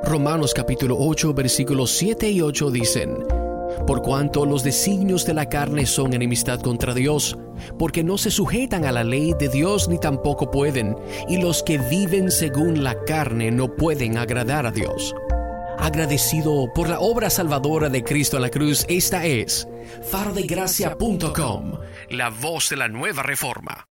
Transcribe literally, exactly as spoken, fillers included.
Romanos capítulo ocho versículos siete y ocho dicen: Por cuanto los designios de la carne son enemistad contra Dios, porque no se sujetan a la ley de Dios ni tampoco pueden, y los que viven según la carne no pueden agradar a Dios. Agradecido por la obra salvadora de Cristo en la cruz, esta es faro de gracia punto com, la voz de la nueva reforma.